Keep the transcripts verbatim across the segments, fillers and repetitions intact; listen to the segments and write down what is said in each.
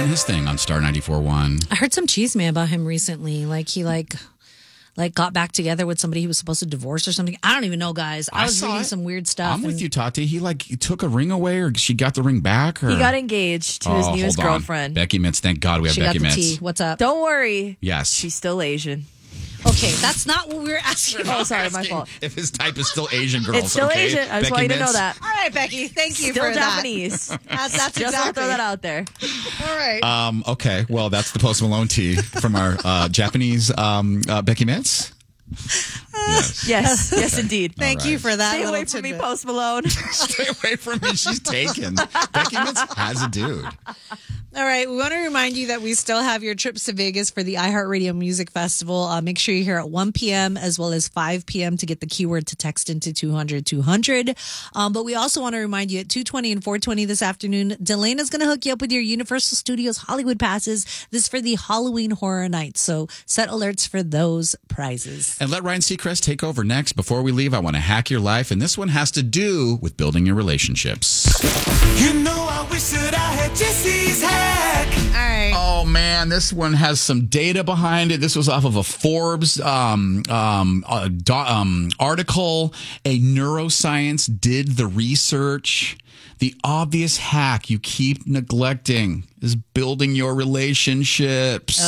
his thing on Star ninety-four point one? I heard some chisme about him recently. Like he like like got back together with somebody he was supposed to divorce or something. I don't even know, guys. I, I was saw reading it. some weird stuff. I'm with and- you, Tati. He like he took a ring away, or she got the ring back, or He got engaged to oh, his newest hold on. girlfriend. Becky Mintz. Thank God we have She Becky got the Mintz. tea. What's up? Don't worry. Yes. She's still Asian. Okay, that's not what we were asking. Oh, sorry, my fault. If his type is still Asian girls, It's still okay? Asian. I just Becky want you to Mintz. know that. All right, Becky. Thank you Still for Japanese. that. That's, that's Just want to exactly. throw that out there. All right. Um, okay, well, that's the Post Malone tea from our uh, Japanese um, uh, Becky Mintz. Yes. Yes, yes, indeed. Thank right. you for that. Stay little away from me, tidbit. Post Malone. Stay away from me. She's taken. Becky Mintz has a dude. All right, we want to remind you that we still have your trips to Vegas for the iHeartRadio Music Festival. Uh, make sure you're here at one p.m. as well as five p.m. to get the keyword to text into two hundred two hundred. Um, but we also want to remind you at two twenty and four twenty this afternoon, Delena's going to hook you up with your Universal Studios Hollywood passes. This is for the Halloween Horror Nights. So set alerts for those prizes. And let Ryan Seacrest take over next. Before we leave, I want to hack your life, and this one has to do with building your relationships. You know I wish that I had Jesse's hack. All right. Oh man, this one has some data behind it. This was off of a Forbes um, um, uh, do, um, article. A neuroscience did the research. The obvious hack you keep neglecting is building your relationships.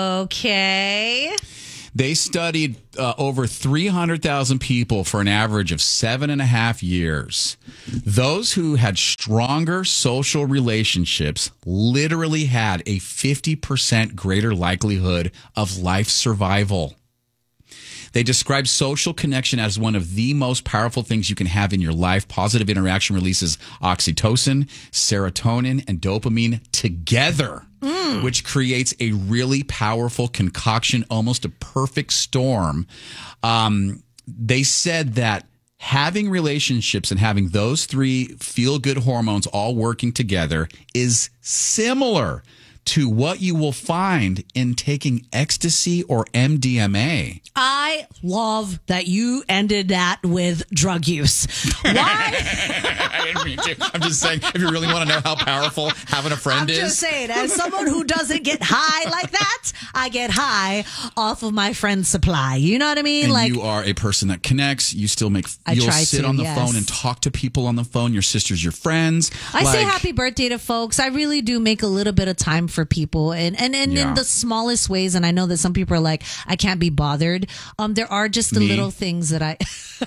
Okay. They studied uh, over three hundred thousand people for an average of seven and a half years. Those who had stronger social relationships literally had a fifty percent greater likelihood of life survival. They describe social connection as one of the most powerful things you can have in your life. Positive interaction releases oxytocin, serotonin, and dopamine together, mm. which creates a really powerful concoction, almost a perfect storm. Um, they said that having relationships and having those three feel-good hormones all working together is similar to what you will find in taking ecstasy or M D M A. I love that you ended that with drug use. Why? I didn't mean to. I'm just saying, if you really want to know how powerful having a friend I'm is. just saying, as someone who doesn't get high like that, I get high off of my friend's supply. You know what I mean? And like you are a person that connects. You still make, I you'll try sit to, on the yes. phone and talk to people on the phone. Your sisters, your friends. I like, say happy birthday to folks. I really do make a little bit of time for people, and and, and Yeah. in the smallest ways. And I know that some people are like, I can't be bothered. Um, there are just the Me? little things that I.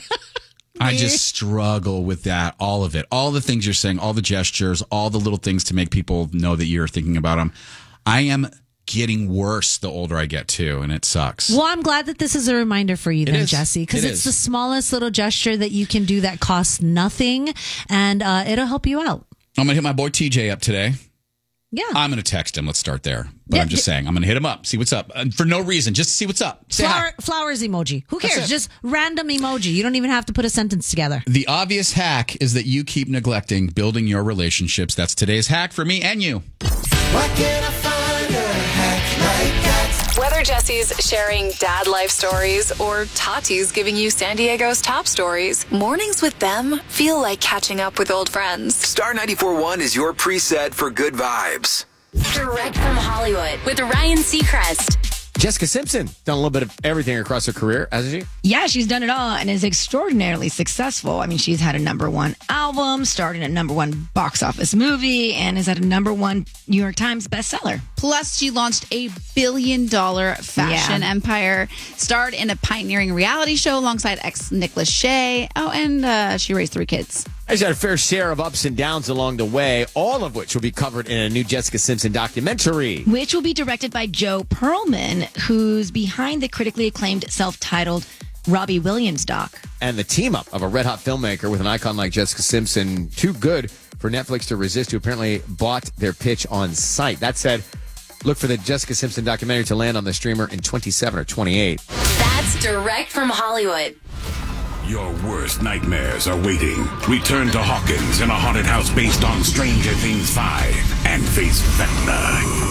I just struggle with that. All of it. All the things you're saying, all the gestures, all the little things to make people know that you're thinking about them. I am getting worse the older I get too, and it sucks. Well, I'm glad that this is a reminder for you, then, is. Jesse, because It it's is. the smallest little gesture that you can do that costs nothing, and uh, it'll help you out. I'm going to hit my boy T J up today. Yeah. I'm going to text him. Let's start there. But Yeah, I'm just yeah. saying, I'm going to hit him up, see what's up. And for no reason, just to see what's up. Say hi. Flower, flowers emoji. Who That's cares? it. Just random emoji. You don't even have to put a sentence together. The obvious hack is that you keep neglecting building your relationships. That's today's hack for me and you. Why can't I find a hack like that? Whether Jesse's sharing dad life stories or Tati's giving you San Diego's top stories, mornings with them feel like catching up with old friends. Star ninety-four point one is your preset for good vibes. Direct from Hollywood with Ryan Seacrest. Jessica Simpson, done a little bit of everything across her career, hasn't she? Yeah, she's done it all and is extraordinarily successful. I mean, she's had a number one album, starred in a number one box office movie, and is at a number one New York Times bestseller. Plus, she launched a billion dollar fashion Yeah. empire, starred in a pioneering reality show alongside ex Nick Lachey. Oh, and uh, she raised three kids. She's had a fair share of ups and downs along the way, all of which will be covered in a new Jessica Simpson documentary. Which will be directed by Joe Perlman, who's behind the critically acclaimed self-titled Robbie Williams doc. And the team up of a red hot filmmaker with an icon like Jessica Simpson, too good for Netflix to resist, who apparently bought their pitch on sight. That said, look for the Jessica Simpson documentary to land on the streamer in twenty-seven or twenty-eight. That's direct from Hollywood. Your worst nightmares are waiting. Return to Hawkins in a haunted house based on Stranger Things five and face Vecna.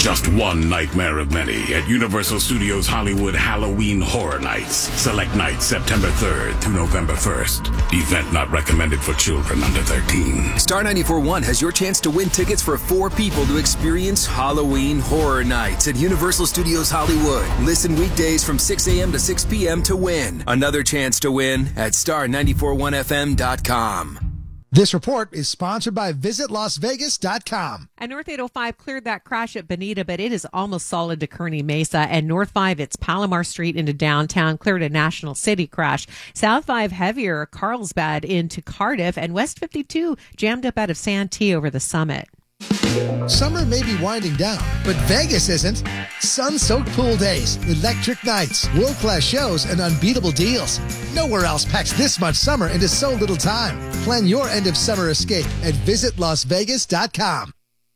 Just one nightmare of many at Universal Studios Hollywood Halloween Horror Nights. Select nights September third through November first. Event not recommended for children under thirteen. Star ninety-four point one has your chance to win tickets for four people to experience Halloween Horror Nights at Universal Studios Hollywood. Listen weekdays from six a.m. to six p.m. to win. Another chance to win at star nine four one f m dot com. This report is sponsored by visit las vegas dot com. And North eight oh five cleared that crash at Bonita, but it is almost solid to Kearney Mesa. And North five, it's Palomar Street into downtown, cleared a National City crash. South five, heavier, Carlsbad into Cardiff. And West fifty-two, jammed up out of Santee over the Summit. Summer may be winding down, but Vegas isn't. Sun-soaked pool days, electric nights, world-class shows, and unbeatable deals. Nowhere else packs this much summer into so little time. Plan your end-of-summer escape at visit las vegas dot com.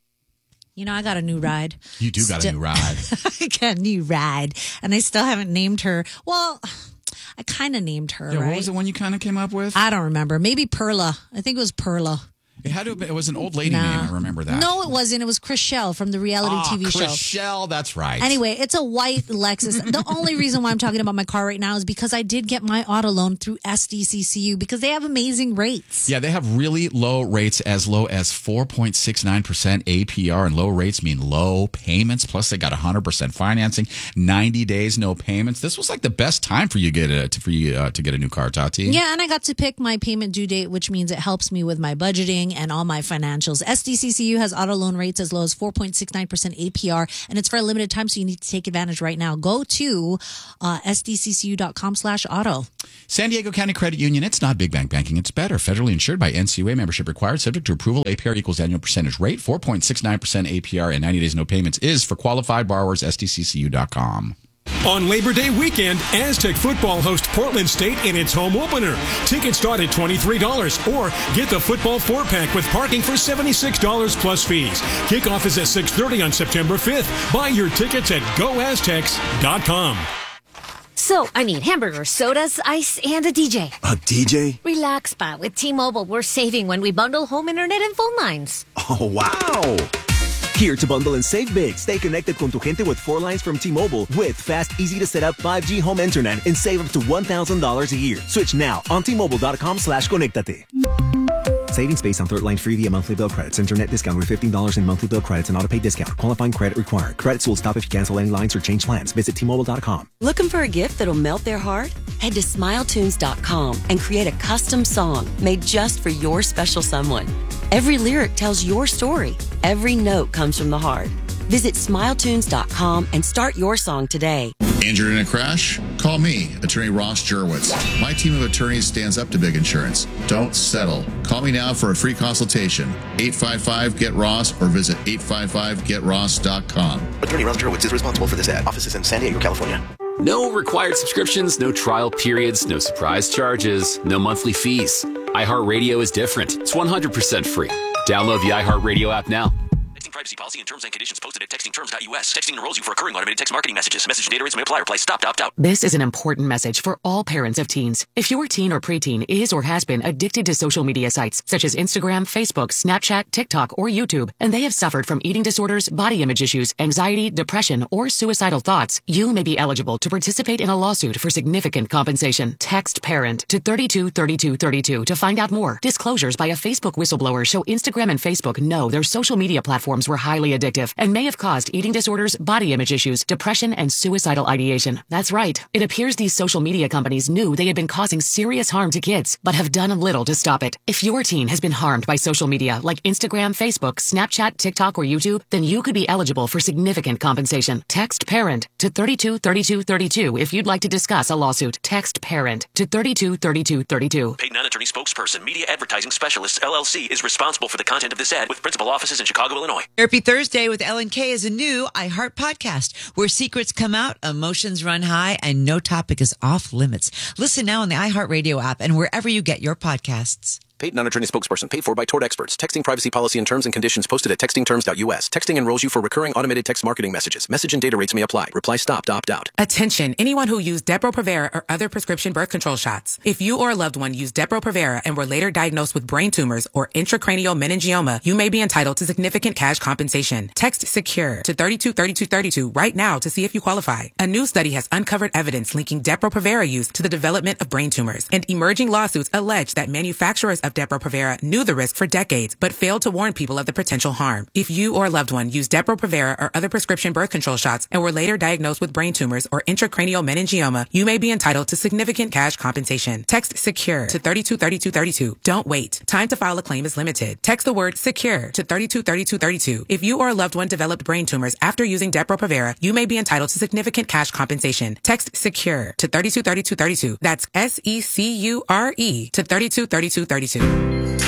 You know, I got a new ride. You do got Still- a new ride. I got a new ride, and I still haven't named her. Well, I kind of named her, Yeah, right? what was the one you kind of came up with? I don't remember. Maybe Perla. I think it was Perla. It had to. have been- It was an old lady Nah. name. I remember that. No, it wasn't. It was Chriselle from the reality Ah, T V show. Chriselle, that's right. Anyway, it's a white Lexus. The only reason why I'm talking about my car right now is because I did get my auto loan through S D C C U because they have amazing rates. Yeah, they have really low rates, as low as four point six nine percent A P R, and low rates mean low payments. Plus, they got one hundred percent financing, ninety days, no payments. This was like the best time for you to get a, to, for you uh, to get a new car, Tati. Yeah, and I got to pick my payment due date, which means it helps me with my budgeting and all my financials. S D C C U has auto loan rates as low as four point six nine percent A P R, and it's for a limited time, so you need to take advantage right now. Go to uh, S D C C U dot com slash auto. San Diego County Credit Union, it's not big bank banking, it's better. Federally insured by N C U A, membership required, subject to approval. A P R equals annual percentage rate. four point six nine percent A P R and ninety days no payments is for qualified borrowers. S D C C U dot com. On Labor Day weekend, Aztec football hosts Portland State in its home opener. Tickets start at twenty-three dollars, or get the football four-pack with parking for seventy-six dollars plus fees. Kickoff is at six thirty on September fifth. Buy your tickets at go aztecs dot com. So, I need hamburgers, sodas, ice, and a D J. A D J? Relax, Pa. With T-Mobile, we're saving when we bundle home internet and phone lines. Oh, wow. Here to bundle and save big. Stay connected con tu gente with four lines from T-Mobile with fast, easy-to-set-up five G home internet and save up to one thousand dollars a year. Switch now on T Mobile dot com slash conectate. Savings based on third line free via monthly bill credits. Internet discount with fifteen dollars in monthly bill credits and auto pay discount. Qualifying credit required. Credits will stop if you cancel any lines or change plans. Visit T Mobile dot com. Looking for a gift that'll melt their heart? Head to smile tunes dot com and create a custom song made just for your special someone. Every lyric tells your story. Every note comes from the heart. Visit smile tunes dot com and start your song today. Injured in a crash? Call me, Attorney Ross Jurwitz. My team of attorneys stands up to big insurance. Don't settle. Call me now for a free consultation. eight five five get ross or visit eight five five get ross dot com. Attorney Ross Jurwitz is responsible for this ad. Offices in San Diego, California. No required subscriptions, no trial periods, no surprise charges, no monthly fees. iHeartRadio is different. It's one hundred percent free. Download the iHeartRadio app now. Texting privacy policy and terms and conditions posted at texting terms dot U S. Texting enrolls you for recurring automated text marketing messages. Message and data rates may apply. Reply stop to opt out. This is an important message for all parents of teens. If your teen or preteen is or has been addicted to social media sites such as Instagram, Facebook, Snapchat, TikTok, or YouTube, and they have suffered from eating disorders, body image issues, anxiety, depression, or suicidal thoughts, you may be eligible to participate in a lawsuit for significant compensation. Text PARENT to thirty-two thirty-two thirty-two to find out more. Disclosures by a Facebook whistleblower show Instagram and Facebook know their social media platforms were highly addictive and may have caused eating disorders, body image issues, depression, and suicidal ideation. That's right. It appears these social media companies knew they had been causing serious harm to kids, but have done little to stop it. If your teen has been harmed by social media like Instagram, Facebook, Snapchat, TikTok, or YouTube, then you could be eligible for significant compensation. Text PARENT to thirty-two thirty-two thirty-two if you'd like to discuss a lawsuit. Text PARENT to thirty-two thirty-two thirty-two. Paid non-attorney spokesperson, Media Advertising Specialists, L L C, is responsible for the content of this ad with principal offices in Chicago, Illinois. Therapy Thursday with Ellen K is a new iHeart podcast where secrets come out, emotions run high, and no topic is off limits. Listen now on the iHeartRadio app and wherever you get your podcasts. Paid non-attorney spokesperson paid for by Tort Experts. Texting privacy policy and terms and conditions posted at texting terms dot U S. Texting enrolls you for recurring automated text marketing messages. Message and data rates may apply. Reply stop to opt out. Attention, anyone who used Depo-Provera or other prescription birth control shots. If you or a loved one used Depo-Provera and were later diagnosed with brain tumors or intracranial meningioma, you may be entitled to significant cash compensation. Text SECURE to thirty-two thirty-two thirty-two right now to see if you qualify. A new study has uncovered evidence linking Depo-Provera use to the development of brain tumors, and emerging lawsuits allege that manufacturers of Depo-Provera knew the risk for decades but failed to warn people of the potential harm. If you or a loved one used Depo-Provera or other prescription birth control shots and were later diagnosed with brain tumors or intracranial meningioma, you may be entitled to significant cash compensation. Text SECURE to thirty-two thirty-two thirty-two. Don't wait. Time to file a claim is limited. Text the word SECURE to thirty-two thirty-two thirty-two. If you or a loved one developed brain tumors after using Depo-Provera, you may be entitled to significant cash compensation. Text SECURE to thirty-two thirty-two thirty-two. That's S E C U R E to thirty-two thirty-two thirty-two.